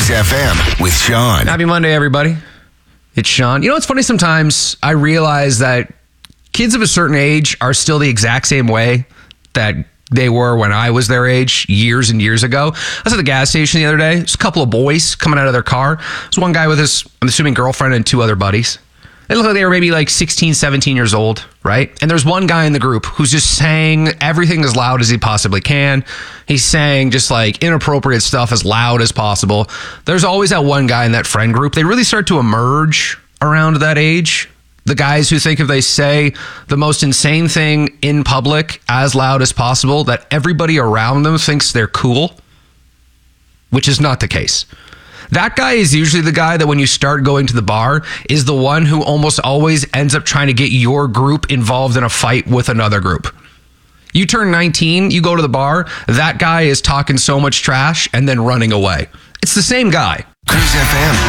Cruise FM with Sean. Happy Monday, everybody. It's Sean. You know, it's funny sometimes I realize that kids of a certain age are still the exact same way that they were when I was their age years and years ago. I was at the gas station the other day. There's a couple of boys coming out of their car. There's one guy with his, I'm assuming, girlfriend and two other buddies. They look like they were maybe like 16, 17 years old, right? And there's one guy in the group who's just saying everything as loud as he possibly can. He's saying just like inappropriate stuff as loud as possible. There's always that one guy in that friend group. They really start to emerge around that age. The guys who think if they say the most insane thing in public as loud as possible, that everybody around them thinks they're cool, which is not the case. That guy is usually the guy that when you start going to the bar is the one who almost always ends up trying to get your group involved in a fight with another group. You turn 19, you go to the bar, that guy is talking so much trash and then running away. It's the same guy. Cruise FM.